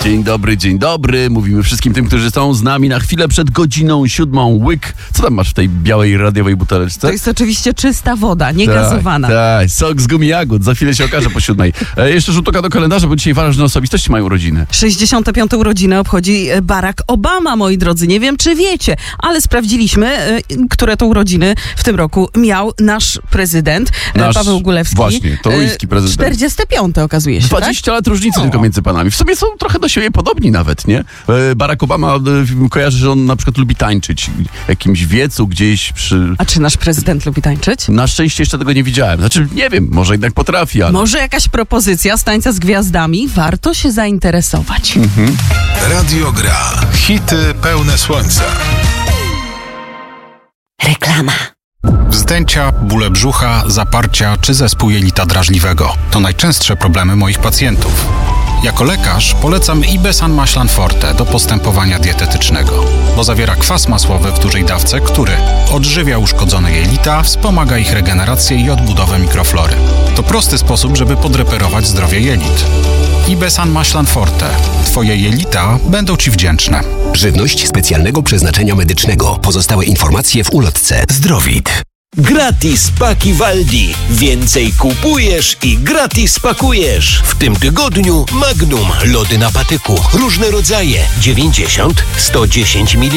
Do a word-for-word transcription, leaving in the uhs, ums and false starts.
Dzień dobry, dzień dobry. Mówimy wszystkim tym, którzy są z nami na chwilę przed godziną siódmą. Łyk. Co tam masz w tej białej radiowej buteleczce? To jest oczywiście czysta woda, nie gazowana. Tak, sok z gumi jagód. Za chwilę się okaże po siódmej. E, jeszcze rzut oka do kalendarza, bo dzisiaj ważne osobistości mają urodziny. sześćdziesiąte piąte urodziny obchodzi Barack Obama, moi drodzy. Nie wiem, czy wiecie, ale sprawdziliśmy, które to urodziny w tym roku miał nasz prezydent, Nasz, Paweł Gulewski. Właśnie, toruński prezydent. czterdzieste piąte okazuje się, dwadzieścia tak? lat różnicy No. tylko między panami. W sumie są trochę do siebie podobni nawet, nie? E, Barack Obama e, kojarzy, że on na przykład lubi tańczyć w jakimś wiecu gdzieś przy... A czy nasz prezydent lubi tańczyć? Na szczęście jeszcze tego nie widziałem. Znaczy, nie wiem, może jednak potrafi, ale... Może jakaś propozycja z tańca z gwiazdami? Warto się zainteresować. Mhm. Radio Gra. Hity pełne słońca. Reklama. Wzdęcia, bóle brzucha, zaparcia czy zespół jelita drażliwego to najczęstsze problemy moich pacjentów. Jako lekarz polecam Ibesan Maślan Forte do postępowania dietetycznego, bo zawiera kwas masłowy w dużej dawce, który odżywia uszkodzone jelita, wspomaga ich regenerację i odbudowę mikroflory. To prosty sposób, żeby podreperować zdrowie jelit. Ibesan Maślan Forte. Twoje jelita będą Ci wdzięczne. Żywność specjalnego przeznaczenia medycznego. Pozostałe informacje w ulotce. Zdrowit. Gratis paki Waldi. Więcej kupujesz i gratis pakujesz. W tym tygodniu Magnum. Lody na patyku. Różne rodzaje. dziewięćdziesiąt, sto dziesięć mililitrów.